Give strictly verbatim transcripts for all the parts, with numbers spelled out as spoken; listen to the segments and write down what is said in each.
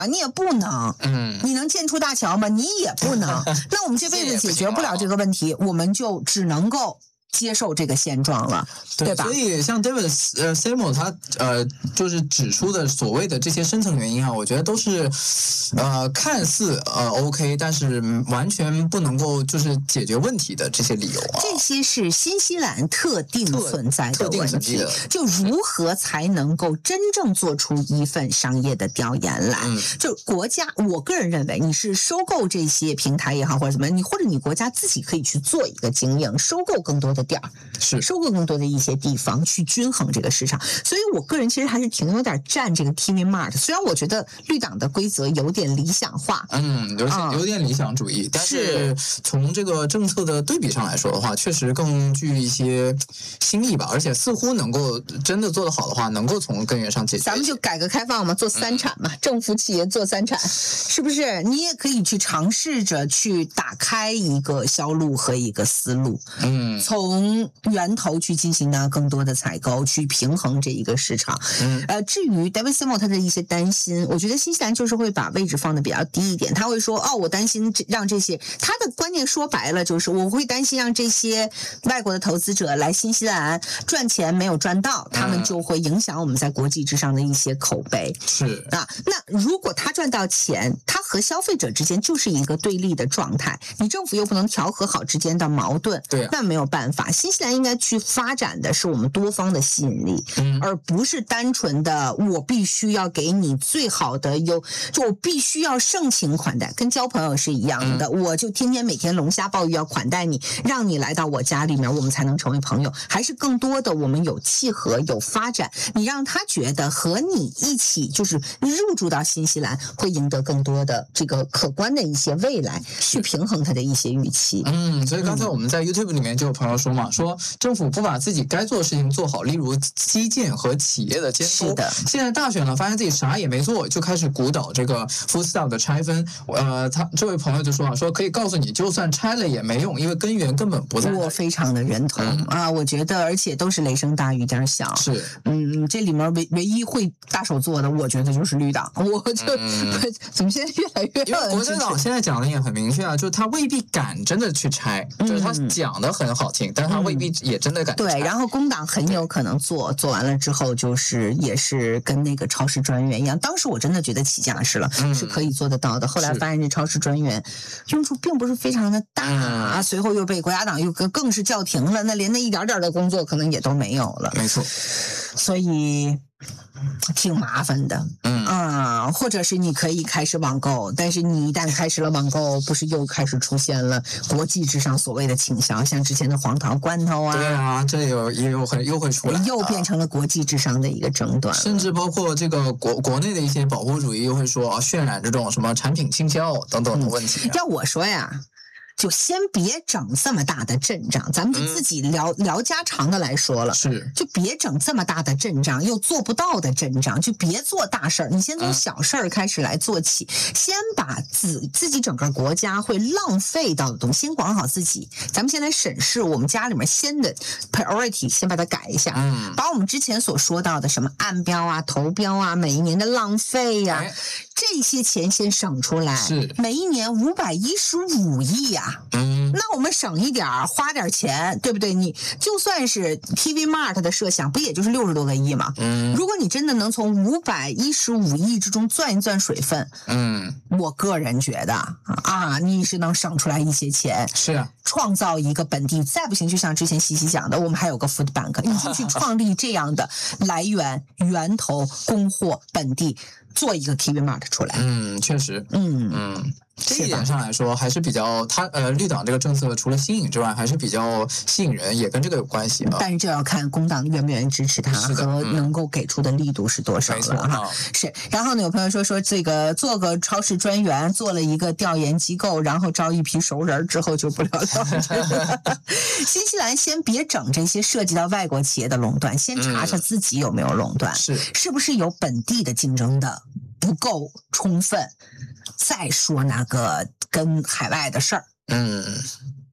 啊，你也不能。嗯，你能建出大桥吗？你也不能。那我们这辈子解决不了这个问题，我们就只能够接受这个现状了， 对, 对吧？ 所以像 David 呃 Samuel 他呃就是指出的所谓的这些深层原因啊，我觉得都是呃看似呃 OK， 但是完全不能够就是解决问题的这些理由啊。 这些是新西兰特定存在的问题， 的就如何才能够真正做出一份商业的调研来？嗯、就国家，我个人认为你是收购这些平台也好，或者什么，你或者你国家自己可以去做一个经营，收购更多的点儿， 是收购更多的一些地方去均衡这个市场。所以我个人其实还是挺有点站这个 T V Mart， 虽然我觉得绿党的规则有点理想化， 嗯，有点、嗯、有点理想主义，但是从这个政策的对比上来说的话，确实更具一些新意吧，而且似乎能够真的做得好的话，能够从根源上解决。 咱们就改革开放嘛，做三产嘛，嗯、政府企业做三产，是不是？你也可以去尝试着去打开一个销路和一个思路，嗯，从源头去进行呢更多的采购，去平衡这一个市场。嗯，呃，至于 David Samuel 他的一些担心，我觉得新西兰就是会把位置放的比较低一点，他会说哦，我担心让这些，他的观念说白了就是我会担心让这些外国的投资者来新西兰赚钱没有赚到，他们就会影响我们在国际之上的一些口碑。 是啊，那如果他赚到钱，他和消费者之间就是一个对立的状态，你政府又不能调和好之间的矛盾， 对、啊， 那没有办法。新西兰应该去发展的是我们多方的吸引力，嗯，而不是单纯的我必须要给你最好的优，就我必须要盛情款待，跟交朋友是一样的，嗯、我就天天每天龙虾鲍鱼要款待你，让你来到我家里面，我们才能成为朋友。还是更多的我们有契合有发展，你让他觉得和你一起就是入住到新西兰会赢得更多的这个可观的一些未来，去平衡他的一些预期。 嗯，所以刚才我们在 YouTube 里面就有朋友说嘛，说政府不把自己该做的事情做好，例如基建和企业的监督。 是的， 现在大选了，发现自己啥也没做，就开始鼓捣这个 Foodstuff 的拆分。呃，他这位朋友就说啊，说可以告诉你，就算拆了也没用，因为根源根本不在。 我非常的认同、嗯、啊，我觉得而且都是雷声大雨点小。 是， 嗯，这里面唯唯一会大手做的，我觉得就是绿党。我就、嗯、怎么现在越来越因为国dân党现在讲的也很明确啊，就是他未必敢真的去拆，嗯、就是他讲的很好听，但他未必也真的敢去拆。 对，然后工党很有可能做，做完了之后就是也是跟那个超市专员一样。当时我真的觉得起架势了、嗯、是可以做得到的，后来发现这超市专员用处并不是非常的大、嗯、随后又被国家党又更是叫停了，那连那一点点的工作可能也都没有了。 没错， 所以挺麻烦的，嗯啊，或者是你可以开始网购，但是你一旦开始了网购，不是又开始出现了国际之上所谓的倾销，像之前的黄桃罐头啊， 对啊，这有也有会又会出来， 又变成了国际之上的一个争端， 甚至包括这个国国内的一些保护主义又会说、啊、渲染这种什么产品倾销等等的问题、啊嗯。要我说呀。就先别整这么大的阵仗，咱们就自己聊、嗯、聊家常的来说了， 是， 就别整这么大的阵仗，又做不到的阵仗，就别做大事儿，你先从小事儿开始来做起，嗯、先把自自己整个国家会浪费到的东西先管好自己。咱们先来审视我们家里面先的 priority， 先把它改一下，嗯，把我们之前所说到的什么暗标啊、投标啊，每一年的浪费呀、啊哎，这些钱先省出来， 是， 每一年五百一十五亿呀。嗯，那我们省一点花点钱，对不对？你就算是 T V Mart 的设想，不也就是六十多个亿吗？嗯，如果你真的能从五百一十五亿之中攥一攥水分，嗯，我个人觉得啊，你是能省出来一些钱， 是啊， 创造一个本地，再不行就像之前西西讲的，我们还有个 Food Bank， 你就去创立这样的来源源头供货本地，做一个 T V Mart 出来。 嗯，确实，嗯嗯。这一点上来说，还是比较他呃绿党这个政策除了新颖之外，还是比较吸引人，也跟这个有关系啊。 但是这要看工党愿不愿意支持他和能够给出的力度是多少了哈。嗯、是，然后呢，有朋友说说这个做个超市专员，做了一个调研机构，然后招一批熟人之后就不了了之。新西兰先别整这些涉及到外国企业的垄断，先查查自己有没有垄断， 是、嗯、 是不是有本地的竞争的不够充分。再说那个跟海外的事儿， 嗯，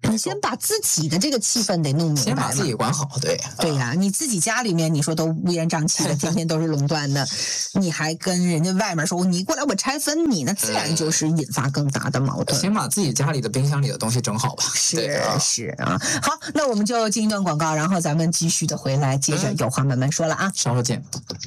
你先把自己的这个气氛得弄明白， 先把自己管好，对对呀、啊，你自己家里面你说都乌烟瘴气的，天天都是垄断的，你还跟人家外面说你过来我拆分你，那自然就是引发更大的矛盾。 先把自己家里的冰箱里的东西整好吧。 是啊是啊，好，那我们就进一段广告，然后咱们继续的回来，接着有话慢慢说了啊， 稍后见。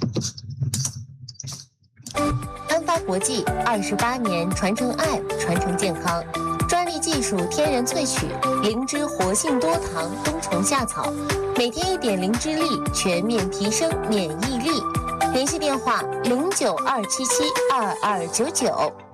安发国际二十八年传承爱，传承健康，专利技术天然萃取灵芝活性多糖冬虫夏草，每天一点灵芝粒，全面提升免疫力。联系电话零九二七七二二九九。